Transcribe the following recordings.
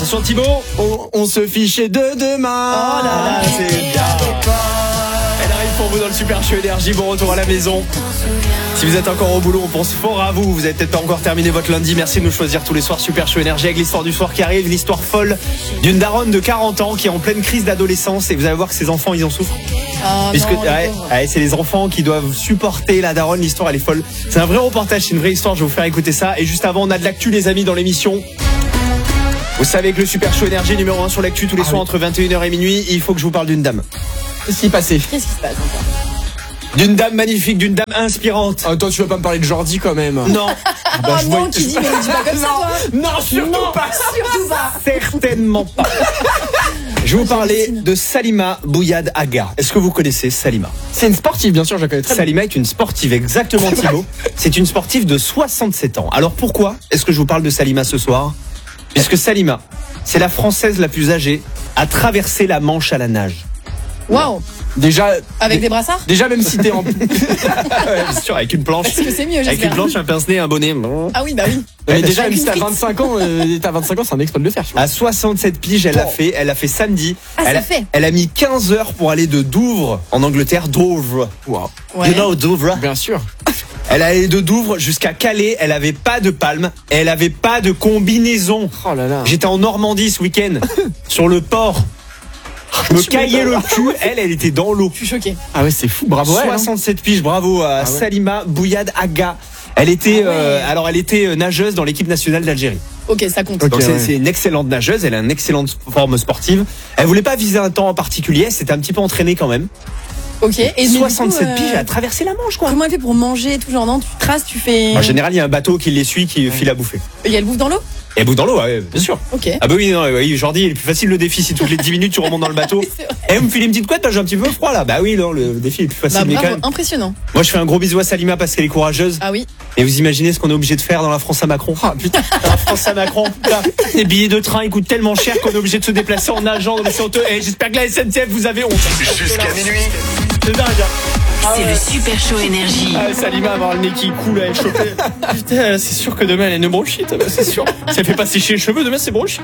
Attention Thibaut. On se fichait de demain. Oh là là, c'est bien. Elle arrive pour vous dans le Super Show Énergie. Bon retour à la maison. Si vous êtes encore au boulot, on pense fort à vous. Vous avez peut-être pas encore terminé votre lundi. Merci de nous choisir tous les soirs Super Show Énergie avec l'histoire du soir qui arrive. L'histoire folle d'une daronne de 40 ans qui est en pleine crise d'adolescence. Et vous allez voir que ses enfants, ils en souffrent. Puisque c'est les enfants qui doivent supporter la daronne. L'histoire, elle est folle. C'est un vrai reportage, c'est une vraie histoire. Je vais vous faire écouter ça. Et juste avant, on a de l'actu, les amis, dans l'émission. Vous savez que le Super Show Énergie numéro 1 sur l'actu tous les soirs entre 21h et minuit. Il faut que je vous parle d'une dame. Qu'est-ce qui s'est passé? Qu'est-ce qui se passe encore? D'une dame magnifique, d'une dame inspirante. Toi, tu vas pas me parler de Jordi quand même. Non. Non, tu dis, mais dis pas comme ça, toi. Non, surtout pas. Surtout pas. Certainement pas. Je vais vous parler de Salima Bouyad Aga. Est-ce que vous connaissez Salima? C'est une sportive, bien sûr, je la connais très bien. Salima est une sportive, exactement Thibaut. C'est une sportive de 67 ans. Alors pourquoi est-ce que je vous parle de Salima ce soir? Puisque Salima, c'est la Française la plus âgée à traverser la Manche à la nage. Waouh. Déjà. Avec des brassards? Déjà, même si t'es en. Ouais, bien sûr, avec une planche. Est-ce que c'est mieux, Avec j'espère? une planche, un pince-nez, un bonnet. Ah oui, bah oui. Mais déjà, même Avec si t'as une 25 ans, c'est un exploit de le faire. Tu vois. À 67 piges, elle a fait samedi. Ah, c'est fait. Elle a mis 15 heures pour aller de Douvres, en Angleterre, Douvres. Wow. Ouais. You know Douvres? Bien sûr. Elle allait de Douvres jusqu'à Calais, elle avait pas de palme, et elle avait pas de combinaison. Oh là là. J'étais en Normandie ce week-end, sur le port. Je me caillais le cul, elle était dans l'eau. Je suis choquée. Ah ouais, c'est fou, bravo. 67 piges, bravo à Salima Bouyad Aga. Elle était, elle était nageuse dans l'équipe nationale d'Algérie. Ok, ça compte. Ok. Donc ouais. c'est une excellente nageuse, elle a une excellente forme sportive. Elle voulait pas viser un temps en particulier, elle s'était un petit peu entraînée quand même. Ok. Et 67 piges, elle a traversé la Manche quoi. Comment elle fait pour manger et tout genre? Non, tu traces, tu fais. En général, il y a un bateau qui les suit, qui file à bouffer. Il y a le bouffe dans l'eau? Et elle bouffe dans l'eau, ouais, bien sûr. Ok. Ah bah oui, non, oui, Jordi, il est plus facile le défi si toutes les 10 minutes tu remontes dans le bateau. C'est vrai. Et vous me filez une petite couette, j'ai un petit peu froid là. Bah oui, non, le défi est plus facile, Bah mais quand bravo, même. impressionnant. Moi je fais un gros bisou à Salima parce qu'elle est courageuse. Ah oui. Et vous imaginez ce qu'on est obligé de faire dans la France à Macron? Ah putain, la France à Macron, putain. Les billets de train ils coûtent tellement cher qu'on est obligé de se déplacer en nageant. C'est honteux. Et j'espère que la SNCF vous avez honte. Jusqu'à minuit. C'est dingue. Hein. C'est le Super Show Énergie. Ah, Salima avoir le nez qui coule à échauffer. Putain, c'est sûr que demain elle a une bronchite, c'est sûr. Si elle fait pas sécher les cheveux, demain c'est bronchite.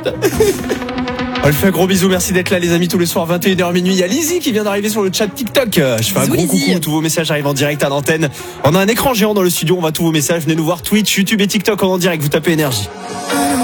On lui fait un gros bisou, merci d'être là les amis tous les soirs 21h minuit. Il y a Lizzie qui vient d'arriver sur le chat TikTok. Je fais un Bisous, gros Lizzie. coucou, tous vos messages arrivent en direct à l'antenne. On a un écran géant dans le studio, on voit tous vos messages, venez nous voir Twitch, YouTube et TikTok en direct, vous tapez énergie.